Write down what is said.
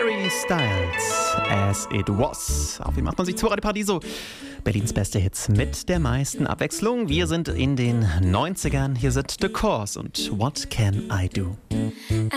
Harry Styles, As It Was. Auf dem 892 Radio Paradiso. Berlins beste Hits mit der meisten Abwechslung. Wir sind in den 90ern. Hier sind The Course und What Can I Do?